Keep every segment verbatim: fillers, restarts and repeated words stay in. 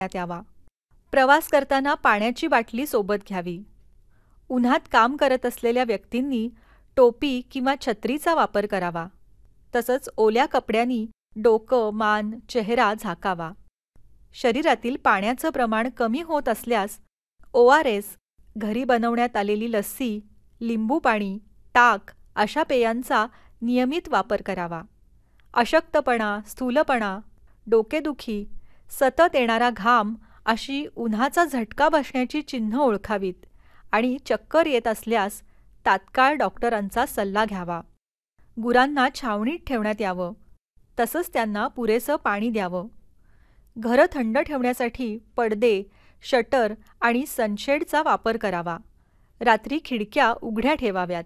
करण्यात यावा. प्रवास करताना पाण्याची बाटली सोबत घ्यावी. उन्हात काम करत असलेल्या व्यक्तींनी टोपी किंवा छत्रीचा वापर करावा. तसंच ओल्या कपड्यांनी डोकं, मान, चेहरा झाकावा. शरीरातील पाण्याचं प्रमाण कमी होत असल्यास ओ आर एस, घरी बनवण्यात आलेली लस्सी, लिंबू पाणी, ताक अशा पेयांचा नियमित वापर करावा. अशक्तपणा, स्थूलपणा, डोकेदुखी, सतत येणारा घाम अशी उन्हाचा झटका बसण्याची चिन्ह ओळखावीत आणि चक्कर येत असल्यास तात्काळ डॉक्टरांचा सल्ला घ्यावा. गुरांना छावणीत ठेवण्यात यावं. तसंच त्यांना पुरेसं पाणी द्यावं. घरं थंड ठेवण्यासाठी पडदे, शटर आणि सनशेडचा वापर करावा. रात्री खिडक्या उघड्या ठेवाव्यात.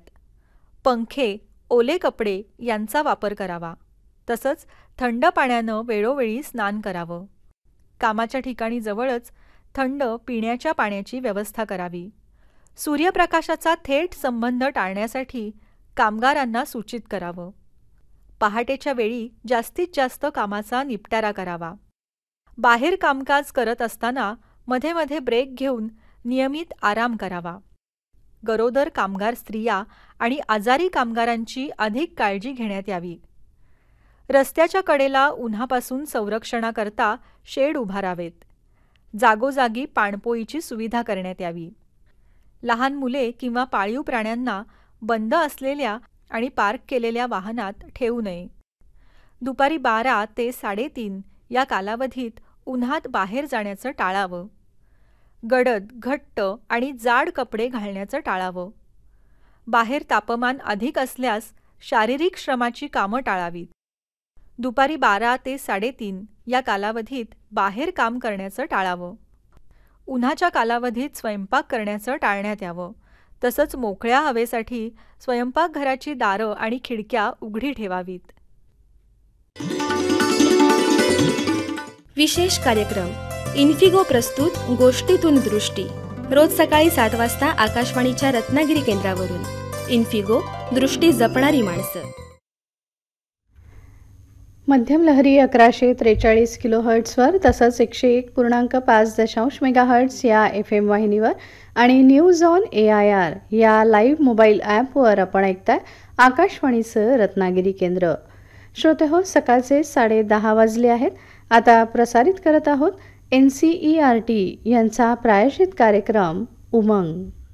पंखे, ओले कपडे यांचा वापर करावा. तसंच थंड पाण्यानं वेळोवेळी स्नान करावं. कामाच्या ठिकाणी जवळच थंड पिण्याच्या पाण्याची व्यवस्था करावी. सूर्यप्रकाशाचा थेट संबंध टाळण्यासाठी कामगारांना सूचित करावं. पहाटेच्या वेळी जास्तीत जास्त कामाचा निपटारा करावा. बाहेर कामकाज करत असताना मध्ये मध्ये ब्रेक घेऊन नियमित आराम करावा. गरोदर कामगार स्त्रिया आणि आजारी कामगारांची अधिक काळजी घेण्यात यावी. रस्त्याच्या कडेला उन्हापासून संरक्षणाकरता शेड उभारावेत. जागोजागी पाणपोईची सुविधा करण्यात यावी. लहान मुले किंवा पाळीव प्राण्यांना बंद असलेल्या आणि पार्क केलेल्या वाहनात ठेवू नये. दुपारी बारा ते साडेतीन या कालावधीत उन्हात बाहेर जाण्याचं टाळावं. गडद, घट्ट आणि जाड कपडे घालण्याचं टाळावं. बाहेर तापमान अधिक असल्यास शारीरिक श्रमाची कामं टाळावीत. दुपारी बारा ते साडेतीन या कालावधीत बाहेर काम करण्याचं टाळावं. उन्हाच्या कालावधीत स्वयंपाक करण्याचं टाळण्यात यावं. तसंच मोकळ्या हवेसाठी स्वयंपाकघराची दारं आणि खिडक्या उघडी ठेवावीत. विशेष कार्यक्रम इन्फिगो प्रस्तुत गोष्टीतून दृष्टी, रोज सकाळी सात वाजता आकाशवाणीच्या रत्नागिरी केंद्रावरून. इन्फिगो, दृष्टी जपणारी माणसं. मध्यम लहरी अकराशे त्रेचाळीस किलो हर्ट्सवर तसंच एकशे एक पूर्णांक पाच दशांश मेगा हर्ट्स या एफ एम वाहिनीवर आणि news on A I R या लाईव्ह मोबाईल ॲपवर आपण ऐकताय आकाशवाणीचं रत्नागिरी केंद्र. श्रोते हो, सकाळचे साडे दहा वाजले आहेत. आता प्रसारित करत आहोत N C E R T यांचा प्रायोजित कार्यक्रम उमंग.